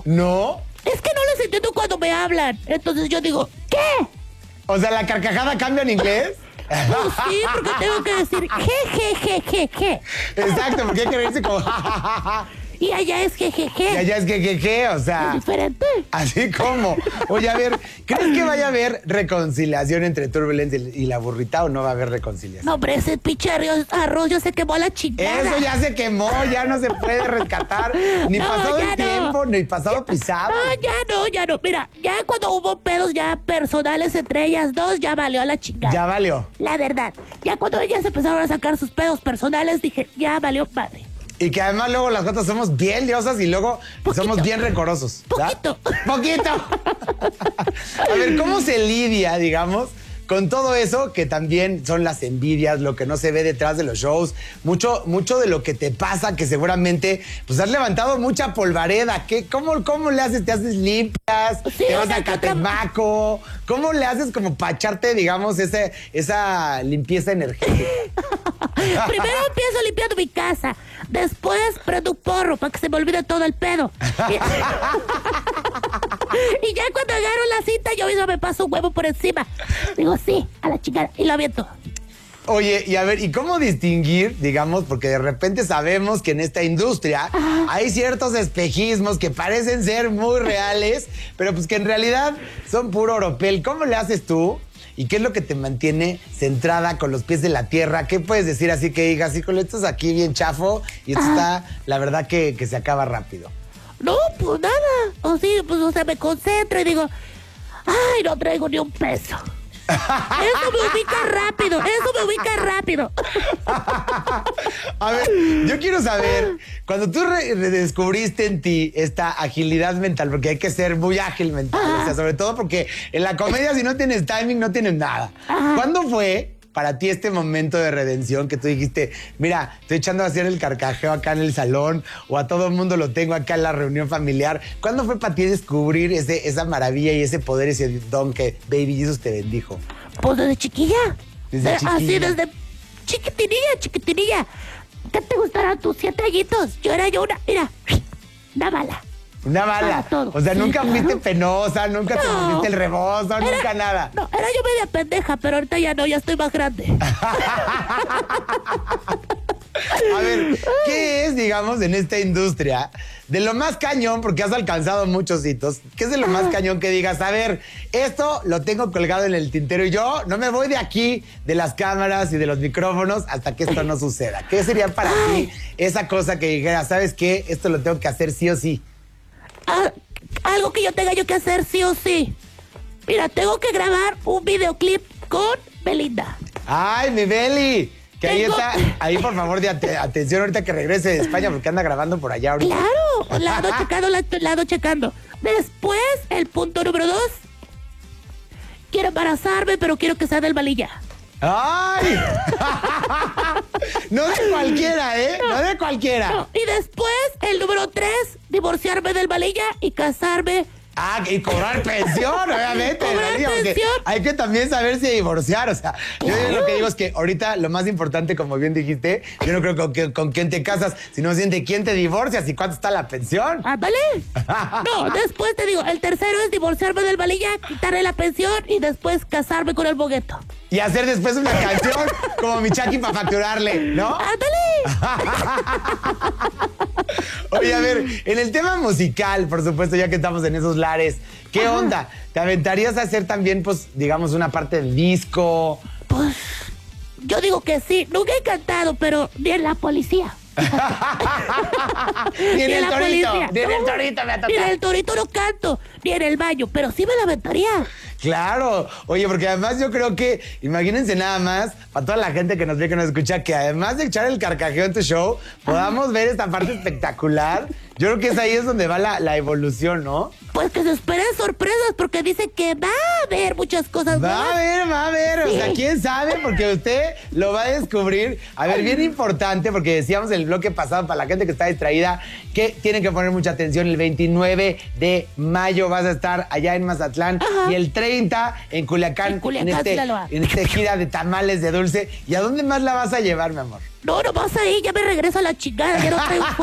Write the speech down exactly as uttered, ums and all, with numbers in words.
¿No? Es que no les entiendo cuando me hablan. Entonces yo digo, ¿qué? O sea, ¿la carcajada cambia en inglés? Pues sí, porque tengo que decir je, je, je, je, je. Exacto, porque hay que reírse como jajajaja. Y allá es je, je, je. Y allá es que, que, que, o sea. Es diferente. Así como. Oye, a ver, ¿crees que vaya a haber reconciliación entre Turbulence y la burrita o no va a haber reconciliación? No, hombre, ese pinche arroz, arroz ya se quemó a la chingada. Eso ya se quemó, ya no se puede rescatar. Ni No, pasado ya el no. tiempo, ni pasado pisado. No, ya no, ya no. Mira, ya cuando hubo pedos ya personales entre ellas dos, ya valió a la chingada. Ya valió. La verdad. Ya cuando ellas empezaron a sacar sus pedos personales, dije, ya valió madre. Y que además luego las gatas somos bien liosas y luego Poquito. somos bien recorosos. ¿verdad? Poquito. Poquito. A ver, ¿cómo se lidia, digamos, con todo eso que también son las envidias, lo que no se ve detrás de los shows? Mucho, mucho de lo que te pasa, que seguramente pues has levantado mucha polvareda. ¿Qué, cómo, ¿Cómo le haces? ¿Te haces limpias? Sí, ¿Te vas una a que otra- Catemaco? ¿Cómo le haces como para echarte, digamos, ese, esa limpieza energética? Primero empiezo limpiando mi casa. Después prendo un porro para que se me olvide todo el pedo. Y, y ya cuando agarro la cinta, yo mismo me paso un huevo por encima. Digo, sí, a la chingada. Y lo aviento. Oye, y a ver, ¿y cómo distinguir, digamos, porque de repente sabemos que en esta industria hay ciertos espejismos que parecen ser muy reales, pero pues que en realidad son puro oropel? ¿Cómo le haces tú? ¿Y qué es lo que te mantiene centrada con los pies de la tierra? ¿Qué puedes decir así que digas, híjole, esto es aquí bien chafo y esto está, la verdad, que, que se acaba rápido? No, pues nada. O sí, pues, o sea, me concentro y digo, ay, no traigo ni un peso. Eso me ubica rápido, eso me ubica rápido. A ver, yo quiero saber, cuando tú re- redescubriste en ti esta agilidad mental, porque hay que ser muy ágil mental, o sea, sobre todo porque en la comedia si no tienes timing no tienes nada. Ajá. ¿Cuándo fue para ti este momento de redención que tú dijiste, mira, estoy echando a hacer el carcajeo acá en el salón o a todo el mundo lo tengo acá en la reunión familiar? ¿Cuándo fue para ti descubrir ese, esa maravilla y ese poder, ese don que Baby Jesus te bendijo? Pues desde chiquilla. Desde De- Así chiquilla. desde chiquitinilla, chiquitinilla. ¿Qué te gustarán tus siete añitos? Yo era yo una, mira, una bala. Una bala. Para todo. O sea, Sí, nunca claro. fuiste penosa, nunca te No. volviste el rebozo, Era- nunca nada. No, era yo media pendeja, pero ahorita ya no, ya estoy más grande. A ver, ¿qué es, digamos, en esta industria de lo más cañón, porque has alcanzado muchos hitos, qué es de lo más cañón que digas, a ver, esto lo tengo colgado en el tintero y yo no me voy de aquí, de las cámaras y de los micrófonos, hasta que esto no suceda? ¿Qué sería para ti esa cosa que dijeras, sabes qué, esto lo tengo que hacer sí o sí? Ah, algo que yo tenga yo que hacer sí o sí. Mira, tengo que grabar un videoclip con Belinda. ¡Ay, mi Beli! Que ahí Tengo- está, ahí por favor de ate- atención ahorita que regrese de España porque anda grabando por allá ahorita. Claro, la ando checando, la, la ando checando. Después, el punto número dos. Quiero embarazarme, pero quiero que sea del Valilla. ¡Ay! No de cualquiera, ¿eh? No de cualquiera. No, y después, el número tres, divorciarme del Valilla y casarme. Ah, y cobrar pensión, obviamente. Cobrar María, porque pensión. hay que también saberse divorciar. O sea, yo Claro. lo que digo es que ahorita lo más importante, como bien dijiste, yo no creo con, que- con quién te casas, sino de quién te divorcias y cuánto está la pensión. Ándale. No, después te digo, el tercero es divorciarme del Valilla, quitarle la pensión y después casarme con el bogueto. Y hacer después una canción como Michaki para facturarle, ¿no? ¡Ándale! Oye, a ver, en el tema musical, por supuesto, ya que estamos en esos lares, ¿qué Ajá. onda? ¿Te aventarías a hacer también, pues, digamos, una parte del disco? Pues, yo digo que sí. Nunca he cantado, pero ni en la policía. Ni en Ni el la torito, policía. ni en el No, torito me ha Ni en tocado. el torito no canto, ni en el baño, pero sí me la aventaría. Claro, oye, porque además yo creo que, imagínense nada más, para toda la gente que nos ve, que nos escucha, que además de echar el carcajeo en tu show, podamos ver esta parte espectacular. Yo creo que es ahí es donde va la, la evolución, ¿no? Pues que se esperen sorpresas, porque dice que va a haber muchas cosas Va a nuevas. ver, va a ver, o sea, Sí. quién sabe, porque usted lo va a descubrir. A ver, bien importante, porque decíamos en el bloque pasado, para la gente que está distraída, que tienen que poner mucha atención. El veintinueve de mayo vas a estar allá en Mazatlán Ajá. y el treinta en Culiacán, En Culiacán, este, Sinaloa. en este gira de tamales de dulce. ¿Y a dónde más la vas a llevar, mi amor? No, no vas ahí, ya me regreso a la chingada, ya no traigo fuerza.